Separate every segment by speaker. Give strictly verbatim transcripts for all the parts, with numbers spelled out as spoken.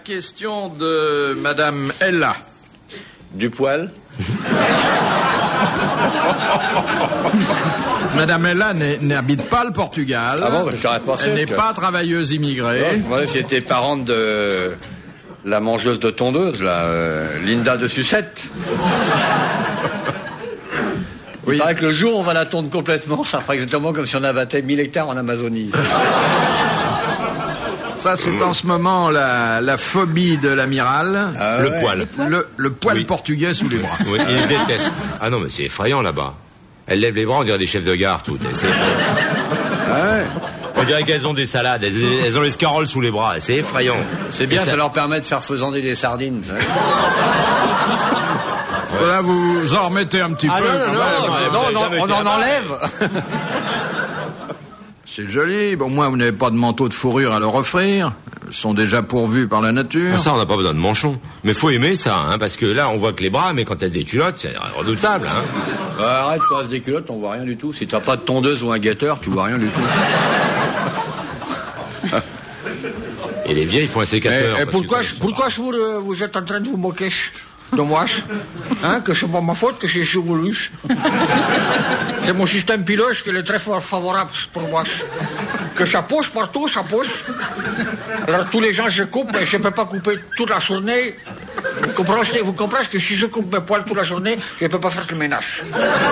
Speaker 1: Question de Madame Ella.
Speaker 2: Du poil.
Speaker 1: Madame Ella n'habite pas le Portugal.
Speaker 2: Ah bon, j'aurais pensé.
Speaker 1: Elle n'est
Speaker 2: que...
Speaker 1: pas travailleuse immigrée.
Speaker 2: Moi, j'étais parente de la mangeuse de tondeuse, là, euh, Linda de Sucette. Oui. Il paraît que le jour où on va la tondre complètement, ça fera exactement comme si on abattait mille hectares en Amazonie.
Speaker 1: Ça, c'est en ce moment la, la phobie de l'amiral.
Speaker 3: Ah ouais. Le poil.
Speaker 1: Le, le poil oui. portugais sous les bras.
Speaker 3: Oui, il déteste. Ah non, mais c'est effrayant là-bas. Elles lèvent les bras, on dirait des chefs de gare, toutes. C'est
Speaker 2: ah ouais.
Speaker 3: On dirait qu'elles ont des salades, elles, elles ont les scaroles sous les bras, c'est effrayant.
Speaker 2: C'est bien, ça... ça leur permet de faire faisander des sardines. Ça.
Speaker 1: Voilà, vous en remettez un petit
Speaker 2: ah
Speaker 1: peu.
Speaker 2: Non, non, non, non, non, non on en enlève.
Speaker 1: C'est joli. Bon, moi, vous n'avez pas de manteau de fourrure à leur offrir. Ils sont déjà pourvus par la nature.
Speaker 3: Ah, ça, on n'a pas besoin de manchon. Mais faut aimer ça, hein, parce que là, on voit que les bras, mais quand t'as des culottes, c'est redoutable, hein.
Speaker 2: Bah, arrête, tu restes des culottes, on voit rien du tout. Si t'as pas de tondeuse ou un guetteur, tu vois rien du tout.
Speaker 3: Et les vieilles font un sécateur.
Speaker 2: Et, et pourquoi, je, pourquoi je vous, euh, vous êtes en train de vous moquer de moi, hein, que c'est pas ma faute, que c'est sur vous. C'est mon système pilote qui est très fort favorable pour moi. Que ça pousse partout, ça pousse. Alors tous les gens je coupe, mais je ne peux pas couper toute la journée. Vous comprenez, vous comprenez que si je coupe mes poils toute la journée, je ne peux pas faire le ménage.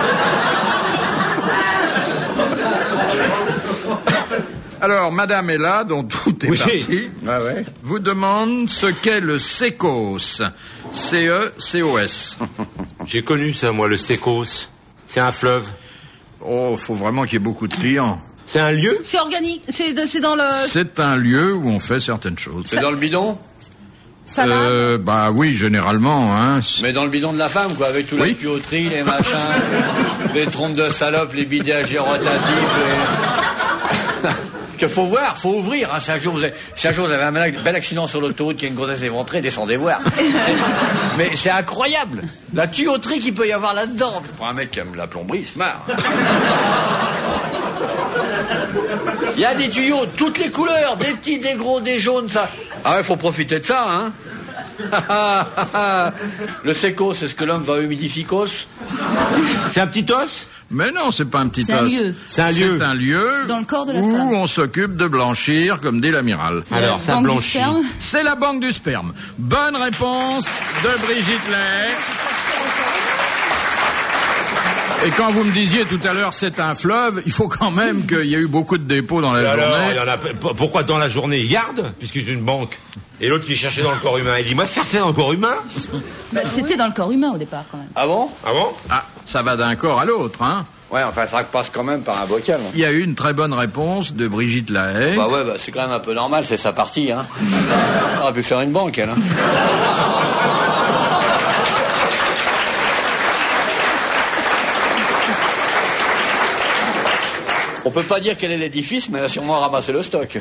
Speaker 1: Alors, Madame Ella, dont tout est
Speaker 3: oui.
Speaker 1: parti,
Speaker 2: ah ouais.
Speaker 1: vous demande ce qu'est le Sécos. C E C O S.
Speaker 3: J'ai connu ça, moi, le Sécos. C'est un fleuve.
Speaker 1: Oh, faut vraiment qu'il y ait beaucoup de clients.
Speaker 3: C'est un lieu ?
Speaker 4: C'est organique, c'est, de, c'est dans le...
Speaker 1: C'est un lieu où on fait certaines choses.
Speaker 2: C'est ça... dans le bidon ?
Speaker 4: Ça
Speaker 1: euh, bah oui, généralement, hein.
Speaker 2: Mais dans le bidon de la femme, quoi, avec toute oui. la tuyauterie, les machins, les trompes de salope, les bidages rotatifs, les... qu'il faut voir, faut ouvrir, hein. Si un jour vous avez, si un jour vous avez un bel accident sur l'autoroute, qu'il y a une grossesse éventrée, descendez voir. Mais c'est incroyable, la tuyauterie qu'il peut y avoir là-dedans. Pour un mec qui aime la plomberie, il se marre. Il y a des tuyaux, toutes les couleurs, des petits, des gros, des jaunes, ça. Ah ouais, faut profiter de ça, hein. Le séco, c'est ce que l'homme va humidificos. C'est un petit os ?
Speaker 1: Mais non, c'est pas un petit
Speaker 4: c'est
Speaker 1: os.
Speaker 4: Un lieu.
Speaker 1: C'est un lieu. C'est un lieu
Speaker 4: dans le corps de la
Speaker 1: où
Speaker 4: femme.
Speaker 1: On s'occupe de blanchir, comme dit l'amiral.
Speaker 4: C'est
Speaker 3: Alors, ça blanchit.
Speaker 1: C'est la banque du sperme. Bonne réponse de Brigitte Lay. Et quand vous me disiez tout à l'heure c'est un fleuve, il faut quand même qu'il y ait eu beaucoup de dépôts dans la
Speaker 3: alors,
Speaker 1: journée.
Speaker 3: Il y en a, pourquoi dans la journée ils gardent, puisque c'est une banque. Et l'autre qui cherchait dans le corps humain, il dit moi faire faire dans le corps humain.
Speaker 4: Bah, c'était dans le corps humain au départ quand même.
Speaker 2: Ah bon ?
Speaker 3: Ah bon ?
Speaker 1: Ah, ça va d'un corps à l'autre, hein.
Speaker 2: Ouais, enfin ça passe quand même par un bocal.
Speaker 1: Il y a eu une très bonne réponse de Brigitte Lahaye.
Speaker 2: Bah ouais, bah, c'est quand même un peu normal, c'est sa partie, hein. On aurait pu faire une banque, elle, hein. On peut pas dire quel est l'édifice, mais elle a sûrement ramassé le stock.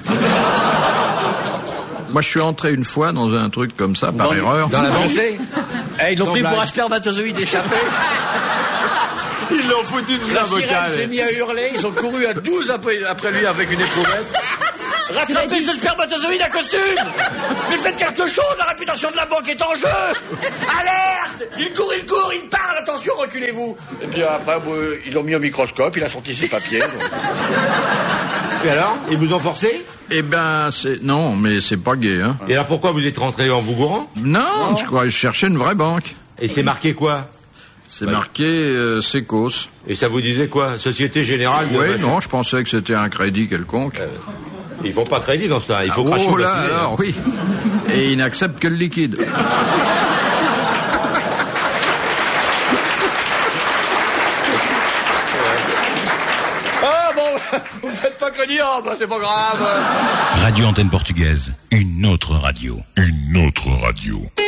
Speaker 1: Moi, je suis entré une fois dans un truc comme ça, par
Speaker 2: dans,
Speaker 1: erreur.
Speaker 2: Dans la pensée. Eh, ils l'ont pris pour un spermatozoïde échappé.
Speaker 3: Ils l'ont foutu de la vocale.
Speaker 2: S'est mis à hurler, ils ont couru à douze après, après lui avec une éprouvette. Rattrapez ce spermatozoïde à costume. Mais faites quelque chose, la réputation de la banque est en jeu. Alerte. Il court, il court, il parle, attention, reculez-vous. Et puis après, ils l'ont mis au microscope, il a sorti ses papiers.
Speaker 3: Et alors, ils vous ont forcé ?
Speaker 1: Eh ben, c'est... Non, mais c'est pas gai, hein.
Speaker 3: Et alors pourquoi vous êtes rentré en Bougourant ?
Speaker 1: Non, non, je crois que je cherchais une vraie banque.
Speaker 3: Et c'est marqué quoi ?
Speaker 1: C'est bah, marqué euh, Sécos.
Speaker 3: Et ça vous disait quoi ? Société Générale de...
Speaker 1: Oui, non, je pensais que c'était un crédit quelconque.
Speaker 3: Euh, ils font pas crédit dans ce cas, il faut
Speaker 1: ah,
Speaker 3: cracher.
Speaker 1: Oh là, alors, oui. Et ils n'acceptent que le liquide.
Speaker 2: Ah bon, vous ne faites pas que dire, bah, c'est pas grave.
Speaker 5: Radio Antenne Portugaise, une autre radio. Une autre radio.